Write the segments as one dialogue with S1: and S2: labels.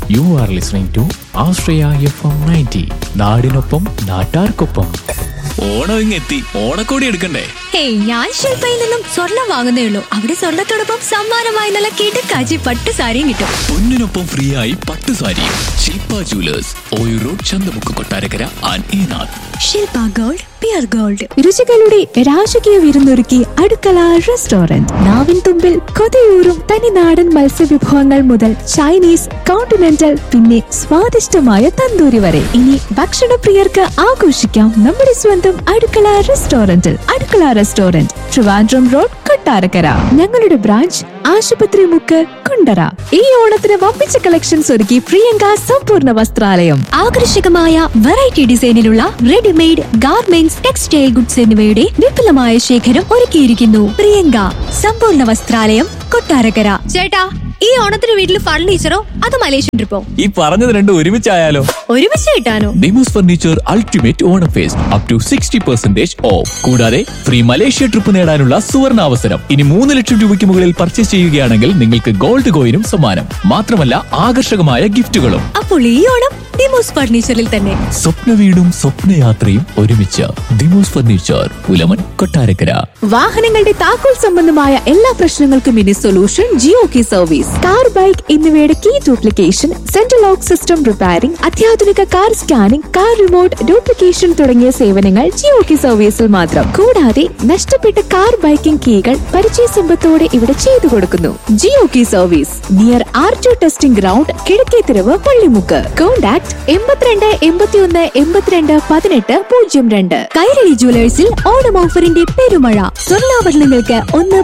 S1: You are listening to Astraya FM 90. നാടിനൊപ്പം നാട്ടാർക്കൊപ്പം. ഓണം ഇങ്ങെത്തി, ഓണക്കോടി എടുക്കണ്ടേ?
S2: ഹേയ്, ഞാൻ ശില്പയിൽ നിന്നും സ്വർണം വാങ്ങുന്നേ ഉള്ളൂ. അവിടെ സ്വർണത്തോടൊപ്പം സമ്മാനമായി നല്ല കിടക്കാച്ചി പട്ട് സാരിയും കിട്ടും.
S1: പൊന്നിനൊപ്പം ഫ്രീ ആയി പട്ട് സാരി. ശില്പ jewellers, Oyoor road, Chanthamukku, Kottarakkara and ഈനാഥ്.
S2: Shilpa gold, peer gold.
S3: രുചികളുടെ രാജകീയ വിരുന്നൊരുക്കി അടുക്കള റെസ്റ്റോറന്റ്. നാവിൻ തുമ്പിൽ കൊതിയൂറും തനിനാടൻ മത്സ്യവിഭവങ്ങൾ മുതൽ ചൈനീസ്, കോണ്ടിനെന്റൽ, പിന്നെ സ്വാദിഷ്ടമായ തന്തൂരി വരെ. ഇനി ഭക്ഷണപ്രിയർക്ക് ആഘോഷിക്കാം നമ്മുടെ സ്വന്തം അടുക്കള റെസ്റ്റോറന്റിൽ. അടുക്കള റെസ്റ്റോറന്റ്, ട്രിവാൻഡ്രം റോഡ്, കൊട്ടാരക്കര. ഞങ്ങളുടെ ബ്രാഞ്ച് ആശുപത്രി മുക്ക്, കുണ്ടറ. ഈ ഓണത്തിന് വമ്പിച്ച കളക്ഷൻസ് ഒരുക്കി പ്രിയങ്ക സമ്പൂർണ്ണ വസ്ത്രാലയം.
S2: ആകർഷകമായ variety ഡിസൈനിലുള്ള readymade garments, textile goods എന്നിവയുടെ വിപുലമായ ശേഖരം ഒരുക്കിയിരിക്കുന്നു. പ്രിയങ്ക സമ്പൂർണ്ണ വസ്ത്രാലയം, കൊട്ടാരക്കര. ചേട്ടാ, ഈ ഓണത്തിന് വീട്ടിൽ ഫർണിച്ചറോ അതോ മലേഷ്യൻ ട്രിപ്പോ?
S1: ഈ പറഞ്ഞത് രണ്ടും ഒരുമിച്ചായാലോ?
S2: ഒരുമിച്ച് കിട്ടാനോ?
S1: Demos furniture ultimate Onam first up to 60% of. കൂടാതെ ഫ്രീ മലേഷ്യ ട്രിപ്പ് നേടാനുള്ള സുവർണ അവസരം. ഇനി 3 ലക്ഷം രൂപയ്ക്ക് മുകളിൽ പർച്ചേസ് ചെയ്യുകയാണെങ്കിൽ നിങ്ങൾക്ക് ഗോൾഡ് കോയിനും സമ്മാനം. മാത്രമല്ല ആകർഷകമായ ഗിഫ്റ്റുകളും.
S2: അപ്പോൾ ഈ ഓണം ഡിമോസ് ഫർണിച്ചറിൽ തന്നെ.
S1: സ്വപ്ന വീടും സ്വപ്നയാത്രയും ഒരുമിച്ച്. ഡിമോസ് ഫർണിച്ചർ, പുലമൺ, കൊട്ടാരക്കര.
S3: വാഹനങ്ങളുടെ താക്കോൽ സംബന്ധമായ എല്ലാ പ്രശ്നങ്ങൾക്കും ഇനി സൊല്യൂഷൻ ജിയോകി സർവീസ്. കാർ, ബൈക്ക് എന്നിവയുടെ key duplication, central lock system repairing, അത്യാധുനിക car scanning, car remote duplication തുടങ്ങിയ സേവനങ്ങൾ ജിയോകി സർവീസിൽ മാത്രം. കൂടാതെ നഷ്ടപ്പെട്ട കാർ, ബൈക്കിംഗ് കീകൾ പരിചയസമ്പത്തോടെ ഇവിടെ ചെയ്തു കൊടുക്കുന്നു. ജിയോകി service, near R2 testing ground, Kizhakkethiruvu, Pallimukku. Contact 82 81 82 18 02.
S2: Kairali ജുവലേഴ്സിൽ Onam ഓഫറിന്റെ പെരുമഴ. സ്വർണ്ണാഭരണങ്ങൾക്ക്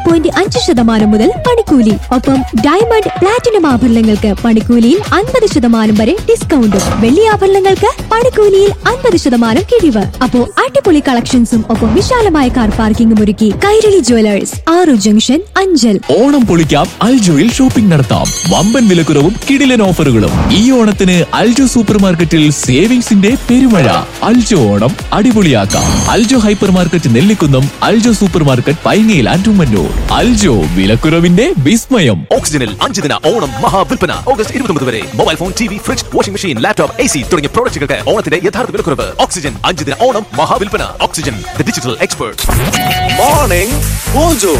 S2: 1.5% മുതൽ പണിക്കൂലി. ഒപ്പം ഡയമണ്ട്, പ്ലാറ്റിനം ആഭരണങ്ങൾക്ക് പണിക്കൂലിയിൽ 50% വരെ ഡിസ്കൗണ്ടും. വെള്ളി ആഭരണങ്ങൾക്ക് പണിക്കൂലിയിൽ 50% കിഴിവ്. അപ്പോ അടിപൊളി കളക്ഷൻസും ഒപ്പം വിശാലമായ കാർ പാർക്കിംഗും ഒരുക്കി കൈരളി ജുവലേഴ്സ്, ആറു ജംഗ്ഷൻ, അഞ്ചൽ.
S1: ഓണം പൊളിക്കാം, അൽജോയിൽ ഷോപ്പിംഗ് നടത്താം. വമ്പൻ വിലക്കുറവും കിടിലൻ ഓഫറുകളും. ഈ ഓണത്തിന് അൽജോ സൂപ്പർ മാർക്കറ്റിൽ സേവിങ്സിന്റെ പെരുമഴ. Aljo Onam അടിപൊളിയാക്കാം. Aljo hyper market Nellikunnam, Aljo super market പൈങ്ങയിൽ and Ummannoor. Aljo, വിലക്കുറവിന്റെ വിസ്മയം.
S4: ഓക്സിജനിൽ 5 ദിന ഓണം മഹാവിൽപ്പന ഓഗസ്റ്റ് 29 വരെ. Mobile phone, TV, fridge, washing machine, laptop, AC തുടങ്ങിയ പ്രോഡക്റ്റുകൾക്ക് ഓണത്തിന്റെ യഥാർത്ഥ വിലക്കുറവ്. ഓക്സിജൻ 5 ദിന Onam മഹാവിൽപ്പന. Oxygen, the digital expert. Morning mojo.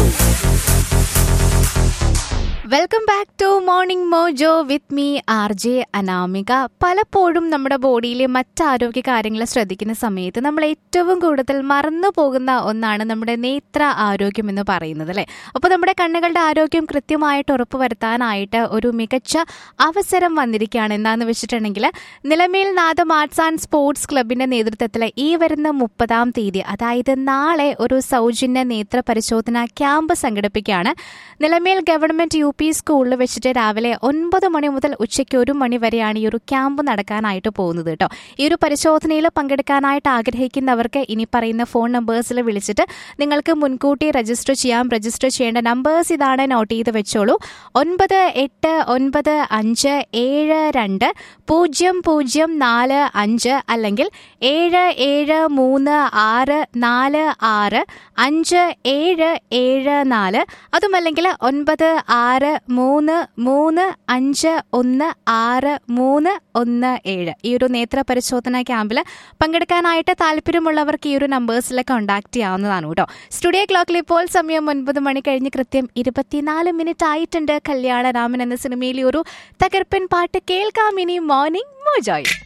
S5: Welcome back to morning mojo with me RJ Anamika. പലപ്പോഴും നമ്മുടെ ബോഡിയിലെ മറ്റാരോഗ്യ കാര്യങ്ങൾ ശ്രദ്ധിക്കുന്ന സമയത്ത് നമ്മൾ ഏറ്റവും കൂടുതൽ മറന്നു പോകുന്ന ഒന്നാണ് നമ്മുടെ നേത്ര ആരോഗ്യം എന്ന് പറയുന്നത്, അല്ലേ? അപ്പോൾ നമ്മുടെ കണ്ണുകളുടെ ആരോഗ്യം കൃത്യമായിട്ട് ഉറപ്പുവരുത്താനായിട്ട് ഒരു മികച്ച അവസരം വന്നിരിക്കുകയാണ്. എന്താണെന്ന് വെച്ചിട്ടുണ്ടെങ്കിൽ, നിലമേൽ നാദം ആർട്സ് ആൻഡ് സ്പോർട്സ് ക്ലബിന്റെ നേതൃത്വത്തിൽ ഈ വരുന്ന 30-ാം തീയതി, അതായത് നാളെ, ഒരു സൗജന്യ നേത്ര പരിശോധന ക്യാമ്പ് സംഘടിപ്പിക്കുകയാണ്. നിലമേൽ ഗവൺമെന്റ് UP സ്കൂളിൽ വെച്ചിട്ട് രാവിലെ 9 മണി മുതൽ ഉച്ചയ്ക്ക് 1 മണി വരെയാണ് ഈ ഒരു ക്യാമ്പ് നടക്കാനായിട്ട് പോകുന്നത് കേട്ടോ. ഈ ഒരു പരിശോധനയിൽ പങ്കെടുക്കാനായിട്ട് ആഗ്രഹിക്കുന്നവർക്ക് ഇനി പറയുന്ന ഫോൺ നമ്പേഴ്സിൽ വിളിച്ചിട്ട് നിങ്ങൾക്ക് മുൻകൂട്ടി രജിസ്റ്റർ ചെയ്യാം. രജിസ്റ്റർ ചെയ്യേണ്ട നമ്പേഴ്സ് ഇതാണ്, നോട്ട് ചെയ്ത് വെച്ചോളൂ. 9895720045 അല്ലെങ്കിൽ 7736465774, അതുമല്ലെങ്കിൽ 9633516317. ഈ ഒരു നേത്ര പരിശോധന ക്യാമ്പിൽ പങ്കെടുക്കാനായിട്ട് താല്പര്യമുള്ളവർക്ക് ഈ ഒരു നമ്പേഴ്സിൽ കോൺടാക്ട് ചെയ്യാവുന്നതാണ് കേട്ടോ. സ്റ്റുഡിയോ ക്ലോക്കിൽ ഇപ്പോൾ സമയം 9 മണി കഴിഞ്ഞ് കൃത്യം 24 മിനിറ്റ് ആയിട്ടുണ്ട്. കല്യാണരാമൻ എന്ന സിനിമയിലെ ഒരു തകർപ്പൻ പാട്ട് കേൾക്കാം ഇനി മോർണിംഗ് മോജോയിൽ.